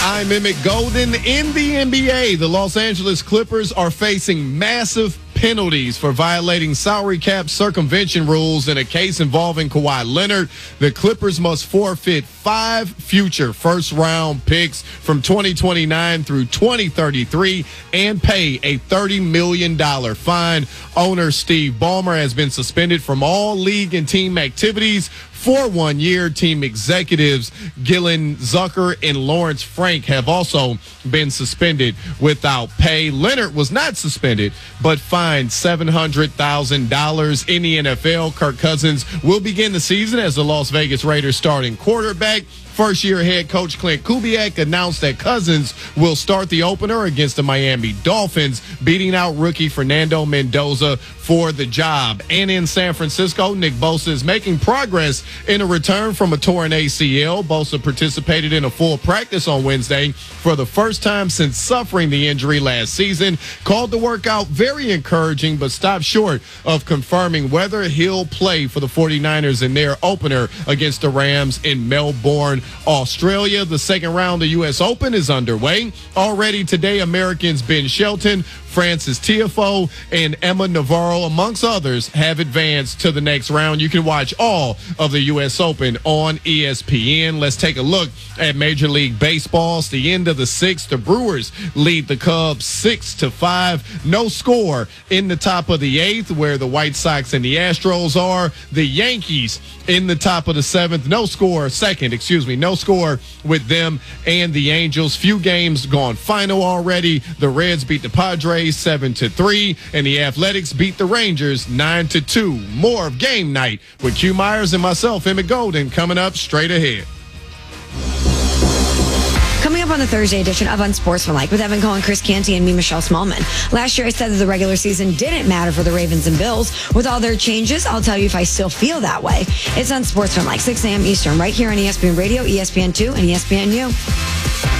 I'm Emmett Golden. In the NBA, the Los Angeles Clippers are facing massive penalties for violating salary cap circumvention rules in a case involving Kawhi Leonard. The Clippers must forfeit 5 future first-round picks from 2029 through 2033 and pay a $30 million fine. Owner Steve Ballmer has been suspended from all league and team activities for 1 year. Team executives Gillen Zucker and Lawrence Frank have also been suspended without pay. Leonard was not suspended, but fined $700,000 in the NFL. Kirk Cousins will begin the season as the Las Vegas Raiders starting quarterback. First-year head coach Clint Kubiak announced that Cousins will start the opener against the Miami Dolphins, beating out rookie Fernando Mendoza for the job. And in San Francisco, Nick Bosa is making progress in a return from a torn ACL. Bosa participated in a full practice on Wednesday for the first time since suffering the injury last season. Called the workout very encouraging, but stopped short of confirming whether he'll play for the 49ers in their opener against the Rams in Melbourne, Australia. The second round of U.S. Open is underway. Already today, Americans Ben Shelton, Frances Tiafoe, and Emma Navarro, amongst others, have advanced to the next round. You can watch all of the U.S. Open on ESPN. Let's take a look at Major League Baseball. It's the end of the sixth. The Brewers lead the Cubs 6-5. No score in the top of the eighth, where the White Sox and the Astros are. The Yankees in the top of the seventh. No score with them and the Angels. Few games gone final already. The Reds beat the Padres 7-3, and the Athletics beat the Rangers 9-2. More of Game Night with Q Myers and myself, Emmett Golden, coming up straight ahead. Coming up on the Thursday edition of Unsportsmanlike with Evan Cohen, Chris Canty, and me, Michelle Smallman. Last year, I said that the regular season didn't matter for the Ravens and Bills. With all their changes, I'll tell you if I still feel that way. It's Unsportsmanlike, 6 a.m. Eastern, right here on ESPN Radio, ESPN2, and ESPNU.